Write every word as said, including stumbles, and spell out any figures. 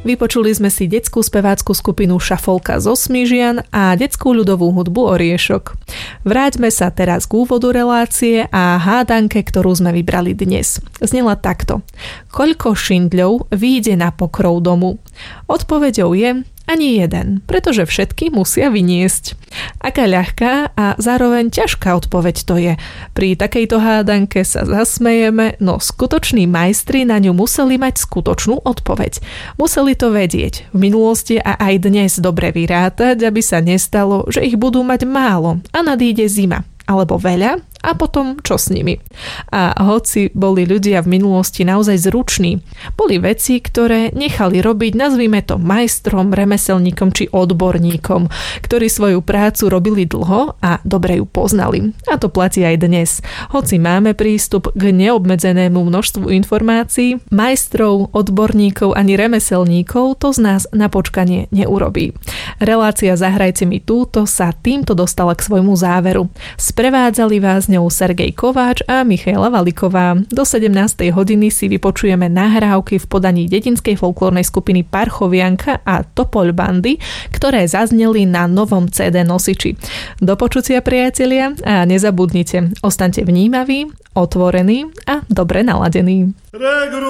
Vypočuli sme si detskú spevácku skupinu Šafolka zo Smížian a detskú ľudovú hudbu Oriešok. Vráťme sa teraz k úvodu relácie a hádanke, ktorú sme vybrali dnes. Znela takto. Koľko šindľov vyjde na pokrov domu? Odpoveďou je ani jeden, pretože všetky musia vyniesť. Aká ľahká a zároveň ťažká odpoveď to je. Pri takejto hádanke sa zasmejeme, no skutoční majstri na ňu museli mať skutočnú odpoveď. Museli to vedieť v minulosti a aj dnes dobre vyrátať, aby sa nestalo, že ich budú mať málo a nadíde zima. Alebo veľa a potom čo s nimi. A hoci boli ľudia v minulosti naozaj zruční, boli veci, ktoré nechali robiť, nazvime to majstrom, remeselníkom či odborníkom, ktorí svoju prácu robili dlho a dobre ju poznali. A to platí aj dnes. Hoci máme prístup k neobmedzenému množstvu informácií, majstrov, odborníkov ani remeselníkov to z nás na počkanie neurobí. Relácia Zahrajte mi túto sa týmto dostala k svojmu záveru. Prevádzali vás ňou Sergej Kováč a Michaela Valiková. Do sedemnástej hodiny si vypočujeme nahrávky v podaní dedinskej folklórnej skupiny Parchovianka a Topoľ bandy, ktoré zazneli na novom cé dé nosiči. Do počutia, priatelia, a nezabudnite, ostaňte vnímaví, otvorení a dobre naladení.